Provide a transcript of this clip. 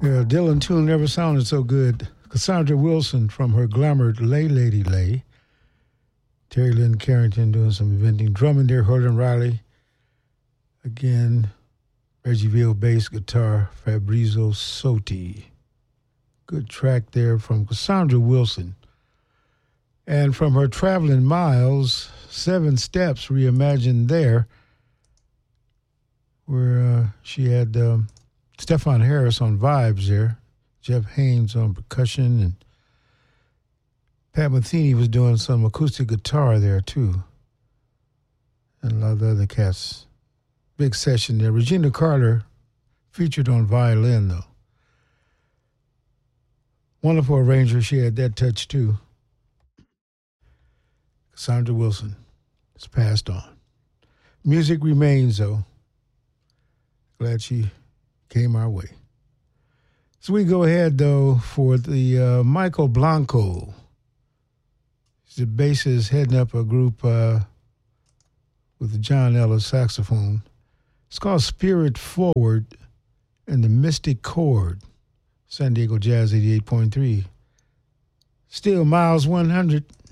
Yeah, Dylan tune never sounded so good. Cassandra Wilson from her glamored Lay Lady Lay. Terry Lynn Carrington doing some inventing. Drumming there, Herlin Riley. Again, Reggie Veal bass guitar, Fabrizio Sotti. Good track there from Cassandra Wilson. And from her Traveling Miles, Seven Steps reimagined there, where she had Stefan Harris on vibes there, Jeff Haynes on percussion, and Pat Metheny was doing some acoustic guitar there too, and a lot of the other cats. Big session there. Regina Carter featured on violin though. Wonderful arranger. She had that touch too. Cassandra Wilson has passed on. Music remains though. Glad she came our way. So we go ahead, though, for the Michael Blanco. He's the bassist heading up a group with John Ellis saxophone. It's called Spirit Forward and the Mystic Chord. San Diego Jazz 88.3. Still Miles 100.